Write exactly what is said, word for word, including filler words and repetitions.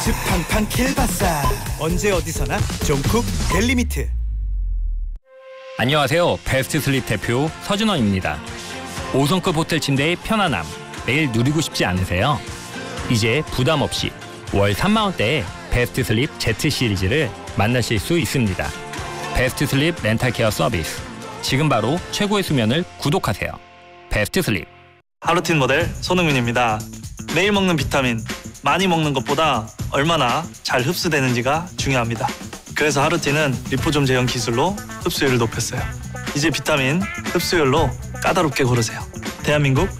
팡팡 킬바사 언제 어디서나 종쿡 델리미트. 안녕하세요. 베스트 슬립 대표 서준원입니다. 오 성급 호텔 침대의 편안함 매일 누리고 싶지 않으세요? 이제 부담 없이 월 삼만 원대에 베스트 슬립 Z 시리즈를 만나실 수 있습니다. 베스트 슬립 렌탈 케어 서비스. 지금 바로 최고의 수면을 구독하세요. 베스트 슬립. 하루틴 모델 손흥민입니다. 매일 먹는 비타민 많이 먹는 것보다 얼마나 잘 흡수되는지가 중요합니다. 그래서 하루틴은 리포좀 제형 기술로 흡수율을 높였어요. 이제 비타민 흡수율로 까다롭게 고르세요. 대한민국